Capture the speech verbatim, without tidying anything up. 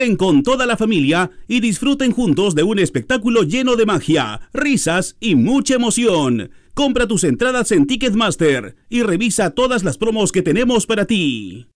con toda la familia y disfruten juntos de un espectáculo lleno de magia, risas y mucha emoción. Compra tus entradas en Ticketmaster y revisa todas las promos que tenemos para ti.